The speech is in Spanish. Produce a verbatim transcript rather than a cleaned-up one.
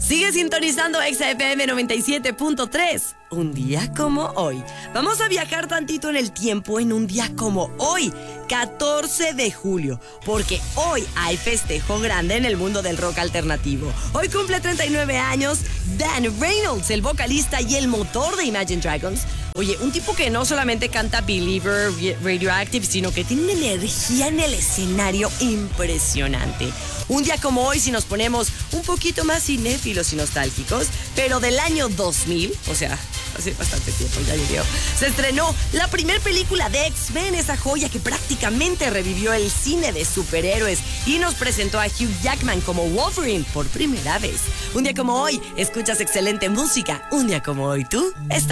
Sigue sintonizando Exa F M noventa y siete punto tres. Un día como hoy. Vamos a viajar tantito en el tiempo en un día como hoy, catorce de julio, porque hoy hay festejo grande en el mundo del rock alternativo. Hoy cumple treinta y nueve años Dan Reynolds, el vocalista y el motor de Imagine Dragons. Oye, un tipo que no solamente canta Believer, Radioactive, sino que tiene una energía en el escenario impresionante. Un día como hoy, si nos ponemos un poquito más cinéfilos y nostálgicos, pero del año dos mil, o sea, hace bastante tiempo, ya llovió, se estrenó la primera película de X-Men, esa joya que prácticamente revivió el cine de superhéroes y nos presentó a Hugh Jackman como Wolverine por primera vez. Un día como hoy, escuchas excelente música. Un día como hoy, tú estás